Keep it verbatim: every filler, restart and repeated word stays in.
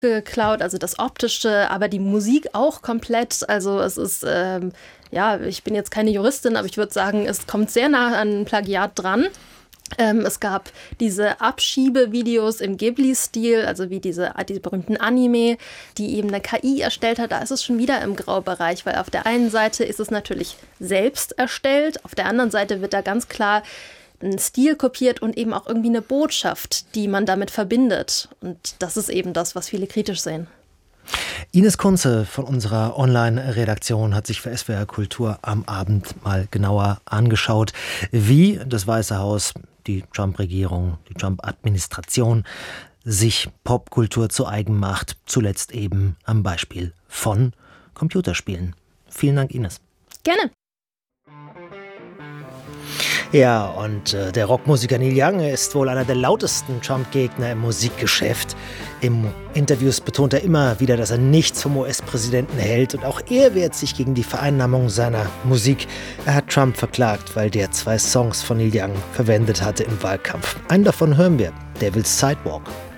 geklaut, also das Optische, aber die Musik auch komplett. Also es ist, ähm, ja, ich bin jetzt keine Juristin, aber ich würde sagen, es kommt sehr nah an Plagiat dran. Ähm, es gab diese Abschiebevideos im Ghibli-Stil, also wie diese, diese berühmten Anime, die eben eine K I erstellt hat. Da ist es schon wieder im Graubereich, weil auf der einen Seite ist es natürlich selbst erstellt, auf der anderen Seite wird da ganz klar ein Stil kopiert und eben auch irgendwie eine Botschaft, die man damit verbindet. Und das ist eben das, was viele kritisch sehen. Ines Kunze von unserer Online-Redaktion hat sich für S W R Kultur am Abend mal genauer angeschaut, wie das Weiße Haus, die Trump-Regierung, die Trump-Administration sich Popkultur zu eigen macht, zuletzt eben am Beispiel von Computerspielen. Vielen Dank, Ines. Gerne. Ja, und äh, der Rockmusiker Neil Young ist wohl einer der lautesten Trump-Gegner im Musikgeschäft. Im Interviews betont er immer wieder, dass er nichts vom U S-Präsidenten hält und auch er wehrt sich gegen die Vereinnahmung seiner Musik. Er hat Trump verklagt, weil der zwei Songs von Neil Young verwendet hatte im Wahlkampf. Einen davon hören wir, Devil's Sidewalk.